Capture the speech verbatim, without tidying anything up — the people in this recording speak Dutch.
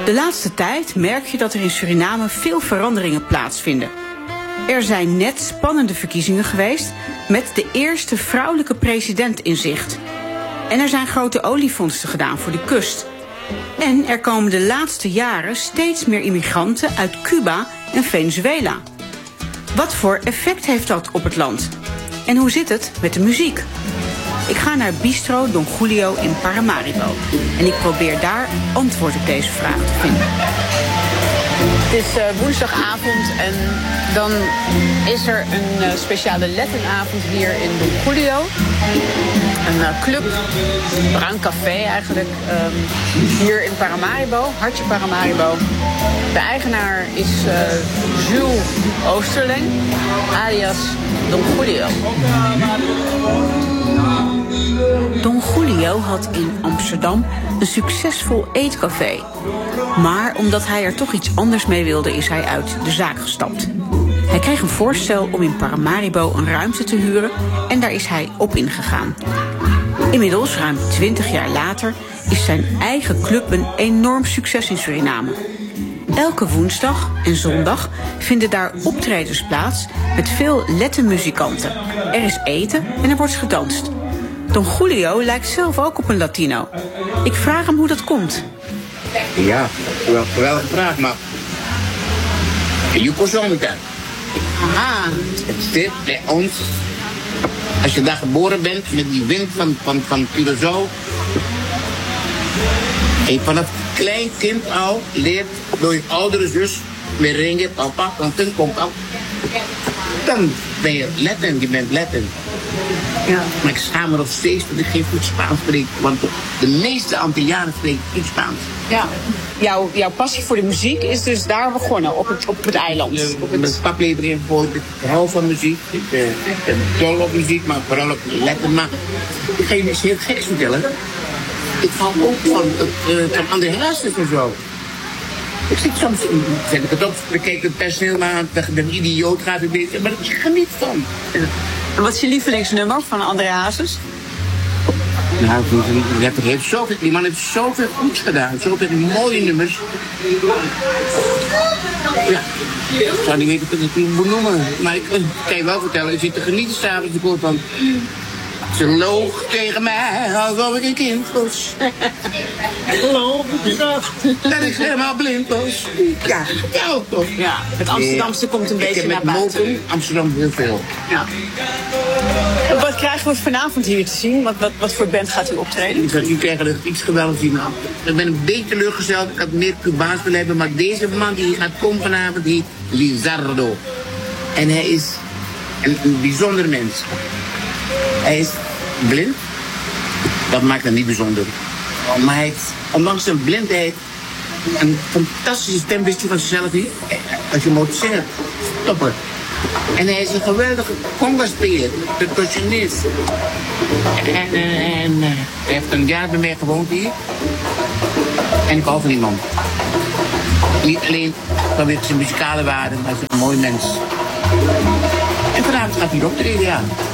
De laatste tijd merk je dat er in Suriname veel veranderingen plaatsvinden. Er zijn net spannende verkiezingen geweest met de eerste vrouwelijke president in zicht. En er zijn grote olievondsten gedaan voor de kust. En er komen de laatste jaren steeds meer immigranten uit Cuba en Venezuela. Wat voor effect heeft dat op het land? En hoe zit het met de muziek? Ik ga naar Bistro Don Julio in Paramaribo. En ik probeer daar antwoord op deze vraag te vinden. Het is uh, woensdagavond en dan is er een uh, speciale Latinavond hier in Don Julio. Een uh, club, bruin café eigenlijk, um, hier in Paramaribo, hartje Paramaribo. De eigenaar is uh, Jules Oosterling, alias Don Julio. Don Julio had in Amsterdam een succesvol eetcafé. Maar omdat hij er toch iets anders mee wilde, is hij uit de zaak gestapt. Hij kreeg een voorstel om in Paramaribo een ruimte te huren en daar is hij op ingegaan. Inmiddels, ruim twintig jaar later, is zijn eigen club een enorm succes in Suriname. Elke woensdag en zondag vinden daar optredens plaats met veel Latin muzikanten. Er is eten en er wordt gedanst. Don Julio lijkt zelf ook op een Latino. Ik vraag hem hoe dat komt. Ja, wel geweldige vraag, maar je persoonlijk. Aha. Het zit bij ons. Als je daar geboren bent met die wind van, van, van Curaçao. En vanaf klein kind al leert door je oudere zus merengue, papa, kanten, kompa. Dan ben je Latin, je bent Latin. Ja. Maar ik schaam me nog steeds dat ik geen goed Spaans spreek. Want de meeste Antillianen spreken goed Spaans. Ja. Jouw, jouw passie voor de muziek is dus daar begonnen, op het, op het eiland. Ja, op het... Mijn papa heeft erin voor. Ik hou van muziek. Ik ben dol op muziek, maar vooral op Latin. Maar ik ga je iets heel geks vertellen. Ik hou ook van, uh, van André Hazes en zo. Ik zit soms, zet ik het op, ik kijk het personeel maar aan, een idioot gaat een beetje, maar ik geniet van. En wat is je lievelingsnummer van André Hazes? Nou, die heeft zoveel, die man heeft zoveel goeds gedaan, zoveel mooie nummers. Ja, ik zou niet weten of ik het moet noemen, maar ik kan je wel vertellen, ik zit te genieten s'avonds, ik hoor van... Ze loog tegen mij alsof ik een kind was. Geloof ik dat ik helemaal blind was. Ja, ja toch? Ja, het Amsterdamse komt een beetje naar buiten. Moken, Amsterdam heel veel. Ja. Wat krijgen we vanavond hier te zien? Wat, wat, wat voor band gaat u optreden? U krijgt er iets geweldigs zien. Ik ben een beetje teleurgesteld. Ik had meer Cubaans willen hebben. Maar deze man die gaat komen vanavond, die Lizardo. En hij is een, een bijzonder mens. Hij is blind. Dat maakt hem niet bijzonder. Maar hij heeft, ondanks zijn blindheid, een fantastische stem, wist je van zichzelf niet. Als je moet zingen, topper. En hij is een geweldige conga-speler, percussionist. En, en, en uh, hij heeft een jaar bij mij gewoond hier. En ik hou van die man. Niet alleen vanwege zijn muzikale waarde, maar hij is een mooi mens. En vanavond gaat hij optreden, ja.